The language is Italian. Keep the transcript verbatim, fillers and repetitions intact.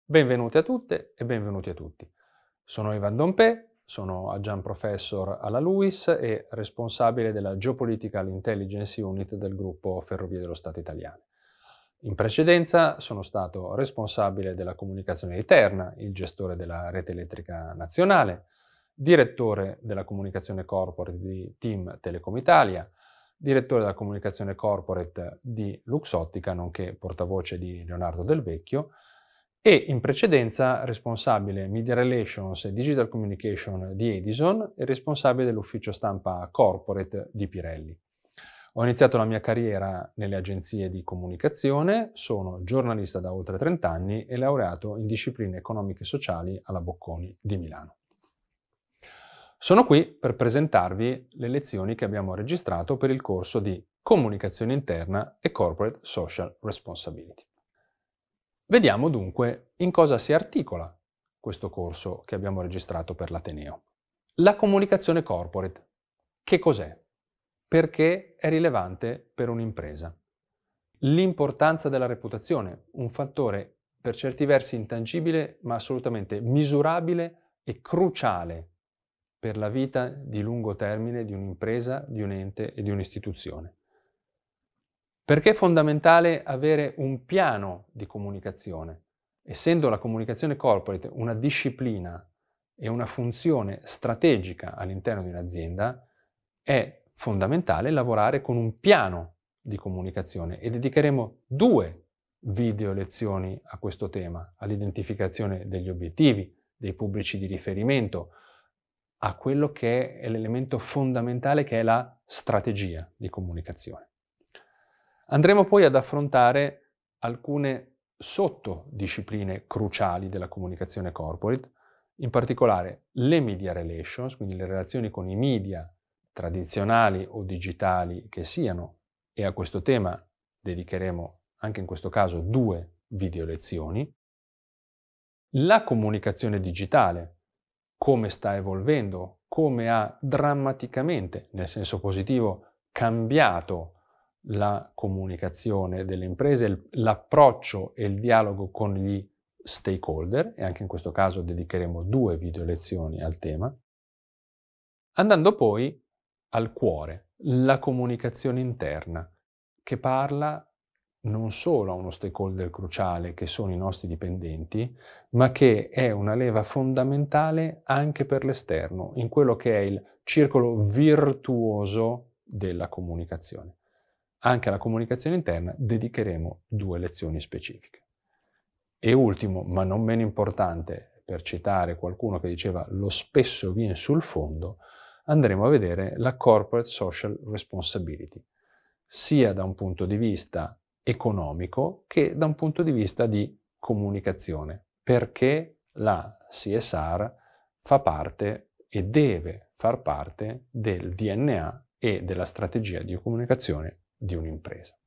Benvenuti a tutte e benvenuti a tutti. Sono Ivan Dompé, sono Adjunct Professor alla LUISS e responsabile della Geopolitical Intelligence Unit del gruppo Ferrovie dello Stato Italiane. In precedenza sono stato responsabile della comunicazione di Terna, il gestore della rete elettrica nazionale, direttore della comunicazione corporate di Team Telecom Italia, direttore della comunicazione corporate di Luxottica, nonché portavoce di Leonardo Del Vecchio, e in precedenza responsabile Media Relations e Digital Communication di Edison e responsabile dell'ufficio stampa corporate di Pirelli. Ho iniziato la mia carriera nelle agenzie di comunicazione, sono giornalista da oltre trenta anni e laureato in discipline economiche e sociali alla Bocconi di Milano. Sono qui per presentarvi le lezioni che abbiamo registrato per il corso di Comunicazione interna e Corporate Social Responsibility. Vediamo dunque in cosa si articola questo corso che abbiamo registrato per l'Ateneo. La comunicazione corporate. Che cos'è? Perché è rilevante per un'impresa? L'importanza della reputazione, un fattore per certi versi intangibile ma assolutamente misurabile e cruciale per la vita di lungo termine di un'impresa, di un ente e di un'istituzione. Perché è fondamentale avere un piano di comunicazione? Essendo la comunicazione corporate una disciplina e una funzione strategica all'interno di un'azienda, è fondamentale lavorare con un piano di comunicazione e dedicheremo due video lezioni a questo tema, all'identificazione degli obiettivi, dei pubblici di riferimento, a quello che è l'elemento fondamentale che è la strategia di comunicazione. Andremo poi ad affrontare alcune sottodiscipline cruciali della comunicazione corporate, in particolare le media relations, quindi le relazioni con i media tradizionali o digitali che siano, e a questo tema dedicheremo anche in questo caso due video lezioni. La comunicazione digitale, come sta evolvendo, come ha drammaticamente, nel senso positivo, cambiato la comunicazione delle imprese, l'approccio e il dialogo con gli stakeholder, e anche in questo caso dedicheremo due video lezioni al tema, andando poi al cuore, la comunicazione interna, che parla non solo a uno stakeholder cruciale che sono i nostri dipendenti, ma che è una leva fondamentale anche per l'esterno, in quello che è il circolo virtuoso della comunicazione. Anche alla comunicazione interna dedicheremo due lezioni specifiche. E ultimo, ma non meno importante, per citare qualcuno che diceva lo spesso viene sul fondo, andremo a vedere la corporate social responsibility, sia da un punto di vista economico che da un punto di vista di comunicazione, perché la C S R fa parte e deve far parte del D N A e della strategia di comunicazione di un'impresa.